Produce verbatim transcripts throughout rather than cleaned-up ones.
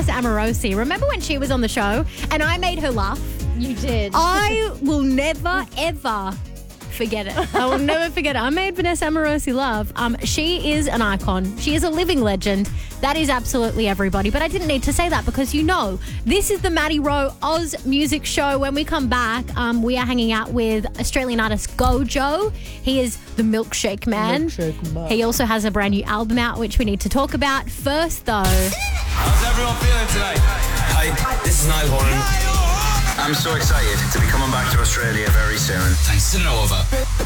Vanessa Amorosi. Remember when she was on the show and I made her laugh? You did. I will never, ever forget it. I will never forget it. I made Vanessa Amorosi laugh. Um, she is an icon. She is a living legend. That is absolutely everybody. But I didn't need to say that because you know, this is the Maddie Rowe Oz Music Show. When we come back, um, we are hanging out with Australian artist Gojo. He is the Milkshake Man. Milkshake Man. He also has a brand new album out, which we need to talk about. First, though... How's everyone feeling tonight? Hi, this is Niall Horan. I'm so excited to be coming back to Australia very soon. Thanks to Nova.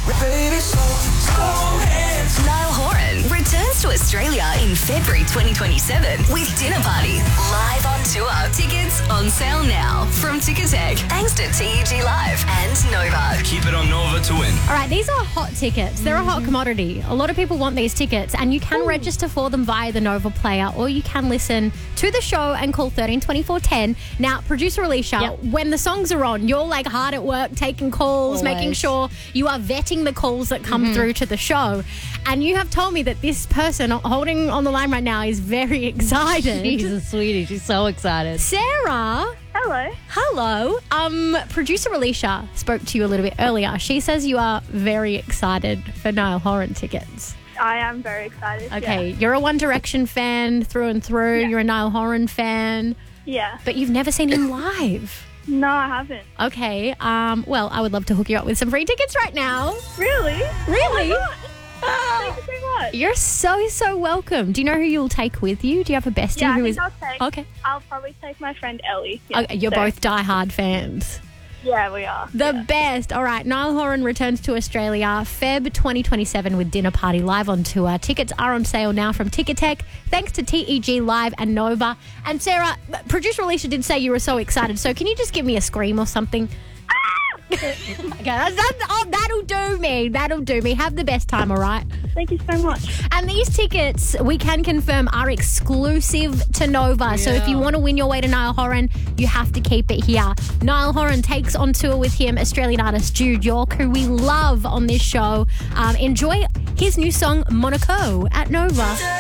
Niall Horan returns to Australia in February twenty twenty-seven with Dinner Party live on tour. Tickets on sale now from Ticketek, thanks to T E G Live and Nova. Keep it on Nova to win. All right, these are hot tickets. They're a hot commodity. A lot of people want these tickets, and you can register for them via the Nova Player, or you can listen to the show and call thirteen twenty-four ten. Now, producer Alicia, Yep. when the songs are on, you're like hard at work taking calls, Always. making sure you are vetting the calls that come through to the show. And you have told me that this person holding on the line right now is very excited. She's a sweetie. She's so excited. Sarah. Hello. Hello. Um, producer Alicia spoke to you a little bit earlier. She says you are very excited for Niall Horan tickets. I am very excited. Okay, you're a One Direction fan through and through. Yeah. You're a Niall Horan fan, Yeah. but you've never seen him live. No, I haven't. Okay. Um. Well, I would love to hook you up with some free tickets right now. Really? Really? Thank you so much. You're so so welcome. Do you know who you'll take with you? Do you have a bestie Yeah, I who think is? I'll take. Okay. I'll probably take my friend Ellie. Yeah, Okay, you're so- both diehard fans. Yeah, we are. The yeah. best. All right, Niall Horan returns to Australia February twenty twenty-seven with Dinner Party live on tour. Tickets are on sale now from Ticketek, thanks to T E G Live and Nova. And Sarah, producer Alicia did say you were so excited, so can you just give me a scream or something? Okay, that's, that's, oh, that'll do me. That'll do me. Have the best time, all right? Thank you so much. And these tickets, we can confirm, are exclusive to Nova. So if you want to win your way to Niall Horan, you have to keep it here. Niall Horan takes on tour with him Australian artist Jude York, who we love on this show. Um, enjoy his new song, Monaco, at Nova.